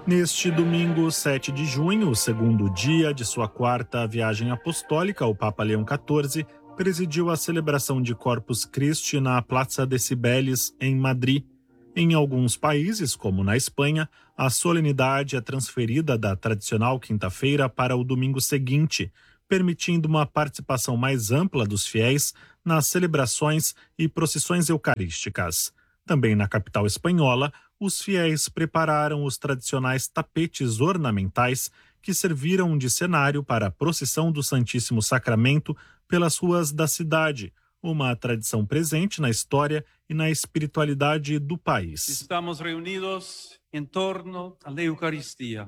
Neste domingo, 7 de junho, o segundo dia de sua quarta viagem apostólica, o Papa Leão XIV presidiu a celebração de Corpus Christi na Plaza de Cibeles, em Madrid. Em alguns países, como na Espanha, a solenidade é transferida da tradicional quinta-feira para o domingo seguinte, permitindo uma participação mais ampla dos fiéis nas celebrações e procissões eucarísticas. Também na capital espanhola, os fiéis prepararam os tradicionais tapetes ornamentais que serviram de cenário para a procissão do Santíssimo Sacramento pelas ruas da cidade, uma tradição presente na história e na espiritualidade do país. Estamos reunidos em torno à Eucaristia,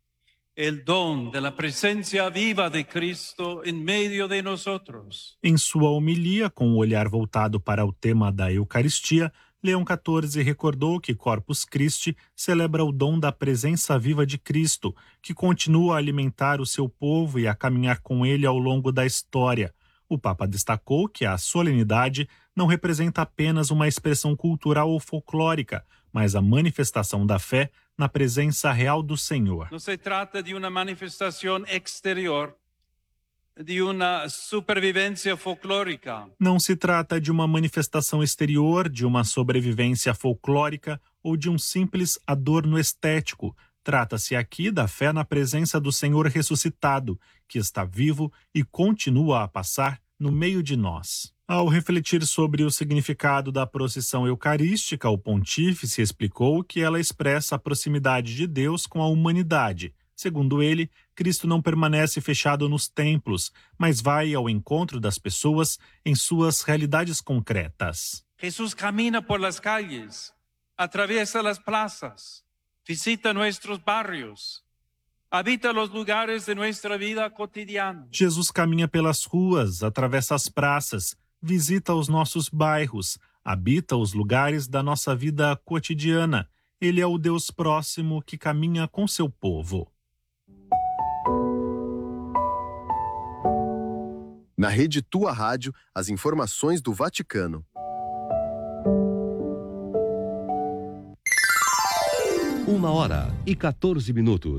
el dom de la presencia viva de Cristo en medio de nosotros. Em sua homilia, com o olhar voltado para o tema da Eucaristia, Leão XIV recordou que Corpus Christi celebra o dom da presença viva de Cristo, que continua a alimentar o seu povo e a caminhar com ele ao longo da história. O Papa destacou que a solenidade não representa apenas uma expressão cultural ou folclórica, mas a manifestação da fé na presença real do Senhor. Não se trata de uma manifestação exterior, de uma supervivência folclórica. Não se trata de uma manifestação exterior, de uma sobrevivência folclórica ou de um simples adorno estético. Trata-se aqui da fé na presença do Senhor ressuscitado, que está vivo e continua a passar no meio de nós. Ao refletir sobre o significado da procissão eucarística, o pontífice explicou que ela expressa a proximidade de Deus com a humanidade. Segundo ele, Cristo não permanece fechado nos templos, mas vai ao encontro das pessoas em suas realidades concretas. Jesus camina por las calles, atraviesa las plazas, visita nuestros barrios, habita los lugares de nuestra vida cotidiana. Jesus caminha pelas ruas, atravessa as praças, visita os nossos bairros, habita os lugares da nossa vida cotidiana. Ele é o Deus próximo que caminha com seu povo. Na Rede Tua Rádio, as informações do Vaticano. 1h14.